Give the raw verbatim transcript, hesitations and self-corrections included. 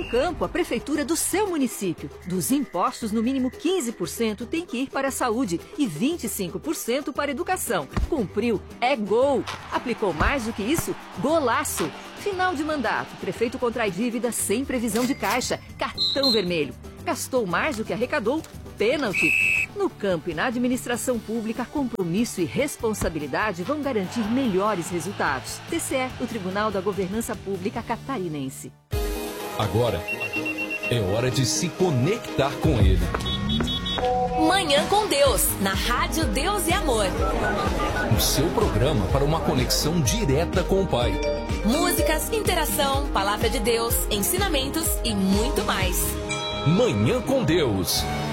campo a prefeitura do seu município. Dos impostos, no mínimo quinze por cento tem que ir para a saúde e vinte e cinco por cento para a educação. Cumpriu, é gol. Aplicou mais do que isso? Golaço. Final de mandato, prefeito contrai dívida sem previsão de caixa. Cartão vermelho. Gastou mais do que arrecadou? Pênalti. No campo e na administração pública, compromisso e responsabilidade vão garantir melhores resultados. T C E, o Tribunal da Governança Pública Catarinense. Agora é hora de se conectar com ele. Manhã com Deus, na Rádio Deus e Amor. O seu programa para uma conexão direta com o Pai. Músicas, interação, palavra de Deus, ensinamentos e muito mais. Manhã com Deus.